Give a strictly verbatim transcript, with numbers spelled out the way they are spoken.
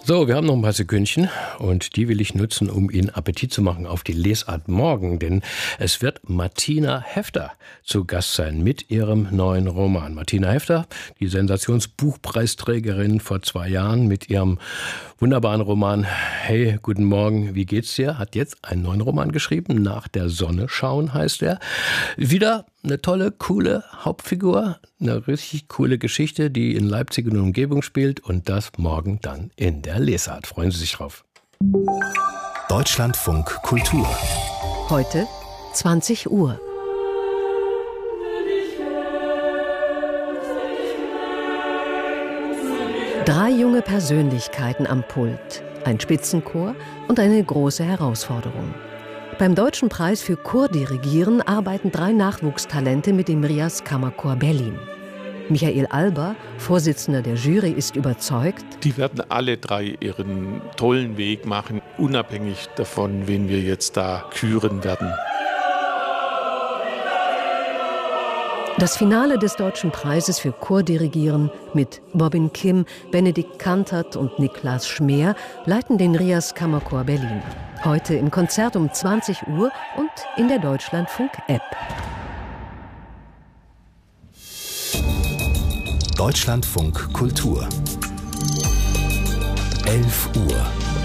So, wir haben noch ein paar Sekündchen und die will ich nutzen, um Ihnen Appetit zu machen auf die Lesart morgen, denn es wird Martina Hefter zu Gast sein mit ihrem neuen Roman. Martina Hefter, die Sensationsbuchpreisträgerin vor zwei Jahren mit ihrem wunderbaren Roman Hey, guten Morgen, wie geht's dir? Hat jetzt einen neuen Roman geschrieben, Nach der Sonne schauen heißt er. Wieder eine tolle, coole Hauptfigur, eine richtig coole Geschichte, die in Leipzig und Umgebung spielt und das morgen dann in der Lesart. Freuen Sie sich drauf. Deutschlandfunk Kultur. Heute zwanzig Uhr. Drei junge Persönlichkeiten am Pult, ein Spitzenchor und eine große Herausforderung. Beim Deutschen Preis für Chordirigieren arbeiten drei Nachwuchstalente mit dem Rias Kammerchor Berlin. Michael Alber, Vorsitzender der Jury, ist überzeugt: Die werden alle drei ihren tollen Weg machen, unabhängig davon, wen wir jetzt da küren werden. Das Finale des Deutschen Preises für Chordirigieren mit Bobin Kim, Benedikt Kantert und Niklas Schmeer leiten den Rias Kammerchor Berlin. Heute im Konzert um zwanzig Uhr und in der Deutschlandfunk-App. Deutschlandfunk Kultur. elf Uhr.